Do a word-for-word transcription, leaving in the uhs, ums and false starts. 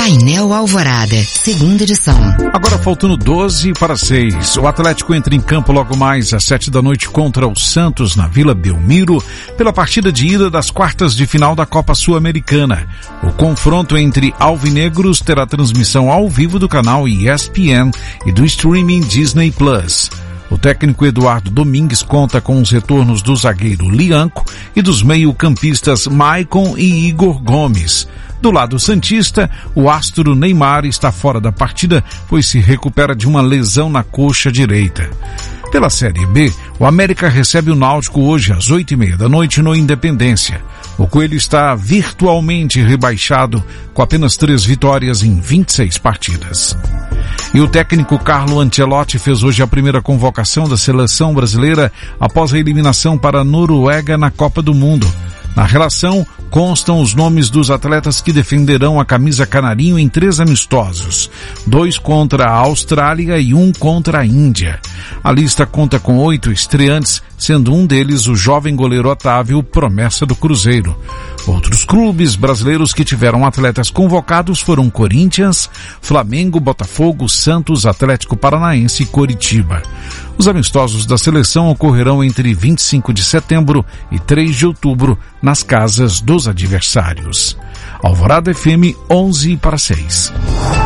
Painel Alvorada, segunda edição. Agora faltando doze para seis. O Atlético entra em campo logo mais às sete da noite contra o Santos na Vila Belmiro pela partida de ida das quartas de final da Copa Sul-Americana. O confronto entre alvinegros terá transmissão ao vivo do canal E S P N e do streaming Disney Plus. O técnico Eduardo Domingues conta com os retornos do zagueiro Lianco e dos meio-campistas Maicon e Igor Gomes. Do lado santista, o astro Neymar está fora da partida, pois se recupera de uma lesão na coxa direita. Pela Série B, o América recebe o Náutico hoje às oito e meia da noite no Independência. O Coelho está virtualmente rebaixado com apenas três vitórias em vinte e seis partidas. E o técnico Carlo Ancelotti fez hoje a primeira convocação da seleção brasileira após a eliminação para a Noruega na Copa do Mundo. Na relação, constam os nomes dos atletas que defenderão a camisa canarinho em três amistosos, dois contra a Austrália e um contra a Índia. A lista conta com oito estreantes, sendo um deles o jovem goleiro Otávio, promessa do Cruzeiro. Outros clubes brasileiros que tiveram atletas convocados foram Corinthians, Flamengo, Botafogo, Santos, Atlético Paranaense e Coritiba. Os amistosos da seleção ocorrerão entre vinte e cinco de setembro e três de outubro nas casas dos adversários. Alvorada F M, onze para seis.